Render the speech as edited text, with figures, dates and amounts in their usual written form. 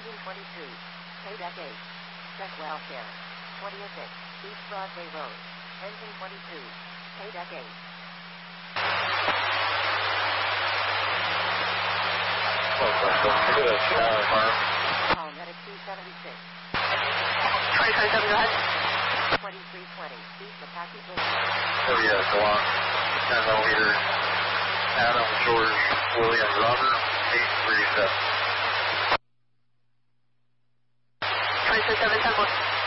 Engine 22. Paydeck 8. Check welfare. 20th East Broadway Road. Engine 22. Paydeck 8. Call medic 276. 2027, go ahead. 2320. East Apache Boulevard. Oh yeah, go on. 10 millimeter. Adam, George, William, Robert, 837. 2027, 10